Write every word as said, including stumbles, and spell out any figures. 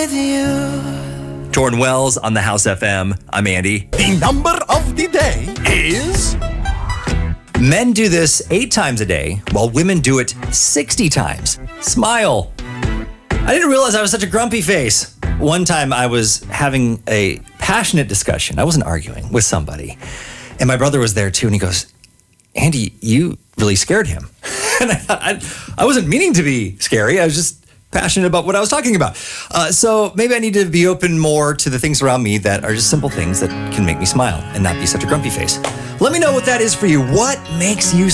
with you. Torn Wells on the House F M. I'm Andy. The number of the day is... Men do this eight times a day, while women do it sixty times. Smile. I didn't realize I was such a grumpy face. One time I was having a passionate discussion. I wasn't arguing with somebody. And my brother was there too, and he goes, Andy, you really scared him. And I thought, I, I wasn't meaning to be scary. I was just passionate about what I was talking about. Uh, so maybe I need to be open more to the things around me that are just simple things that can make me smile and not be such a grumpy face. Let me know what that is for you. What makes you